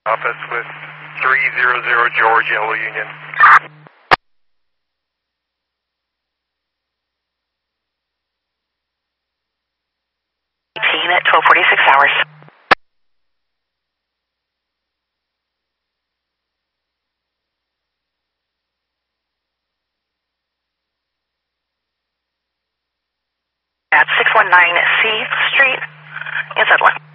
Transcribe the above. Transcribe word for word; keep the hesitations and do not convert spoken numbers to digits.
Office with three hundred George Yellow Union. eighteen at twelve forty-six hours. At six one nine C Street in Sutherland.